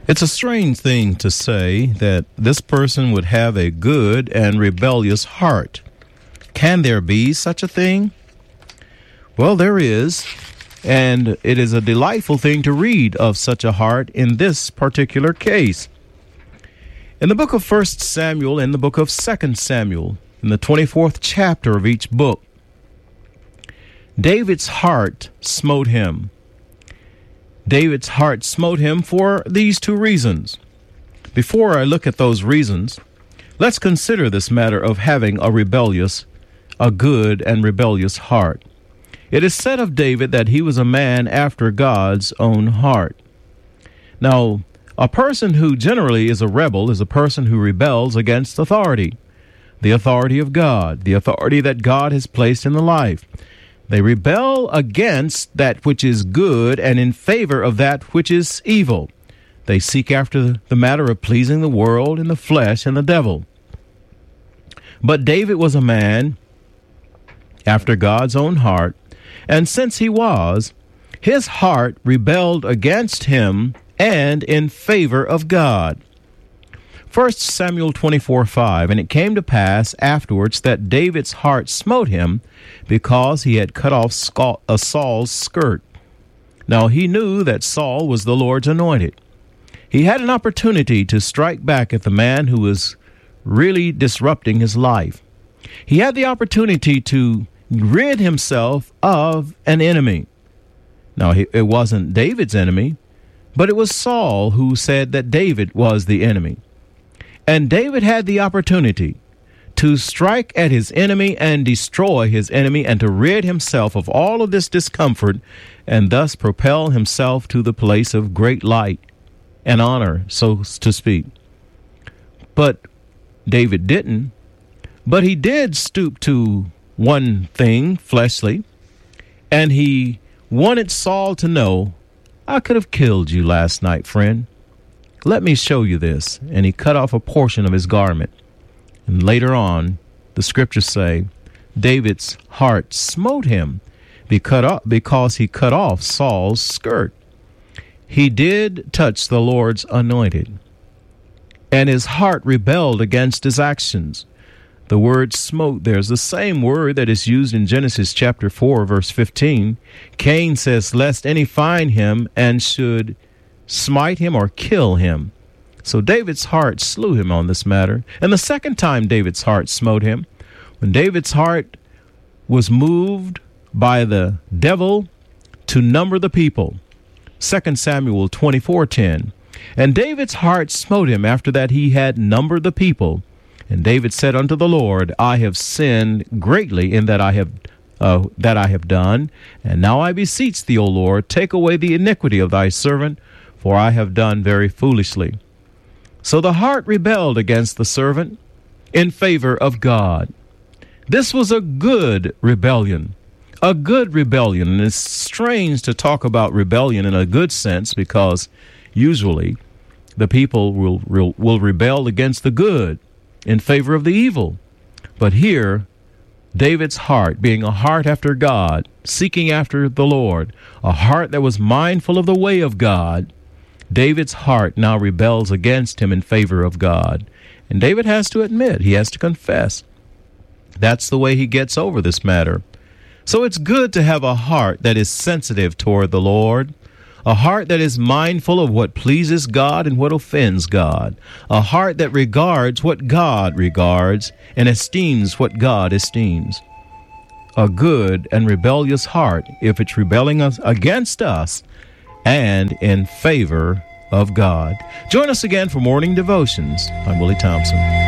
It's a strange thing to say that this person would have a good and rebellious heart. Can there be such a thing? Well, there is, and it is a delightful thing to read of such a heart in this particular case. In the book of 1 Samuel and the book of 2 Samuel, in the 24th chapter of each book, David's heart smote him. David's heart smote him for these two reasons. Before I look at those reasons, let's consider this matter of having a good and rebellious heart. It is said of David that he was a man after God's own heart. Now, a person who generally is a rebel is a person who rebels against authority, the authority of God, the authority that God has placed in the life. They rebel against that which is good and in favor of that which is evil. They seek after the matter of pleasing the world and the flesh and the devil. But David was a man after God's own heart, and since he was, his heart rebelled against him and in favor of God. 1 Samuel 24:5, and it came to pass afterwards that David's heart smote him because he had cut off Saul's skirt. Now he knew that Saul was the Lord's anointed. He had an opportunity to strike back at the man who was really disrupting his life. He had the opportunity to rid himself of an enemy. Now it wasn't David's enemy, but it was Saul who said that David was the enemy. And David had the opportunity to strike at his enemy and destroy his enemy and to rid himself of all of this discomfort and thus propel himself to the place of great light and honor, so to speak. But David didn't. But he did stoop to one thing, fleshly, and he wanted Saul to know, I could have killed you last night, friend. Let me show you this. And he cut off a portion of his garment. And later on, the scriptures say, David's heart smote him because he cut off Saul's skirt. He did touch the Lord's anointed, and his heart rebelled against his actions. The word smote there is the same word that is used in Genesis chapter 4, verse 15. Cain says, lest any find him and should smite him or kill him. So David's heart slew him on this matter. And the second time David's heart smote him, when David's heart was moved by the devil to number the people. 2 Samuel 24:10. And David's heart smote him after that he had numbered the people. And David said unto the Lord, I have sinned greatly in that I have done. And now I beseech thee, O Lord, take away the iniquity of thy servant, for I have done very foolishly. So the heart rebelled against the servant in favor of God. This was a good rebellion. A good rebellion. And it's strange to talk about rebellion in a good sense because usually the people will rebel against the good in favor of the evil. But here, David's heart, being a heart after God, seeking after the Lord, a heart that was mindful of the way of God, David's heart now rebels against him in favor of God. And David has to admit, he has to confess. That's the way he gets over this matter. So it's good to have a heart that is sensitive toward the Lord, a heart that is mindful of what pleases God and what offends God, a heart that regards what God regards and esteems what God esteems. A good and rebellious heart, if it's rebelling against us and in favor of God. Join us again for Morning Devotions. I'm Willie Thompson.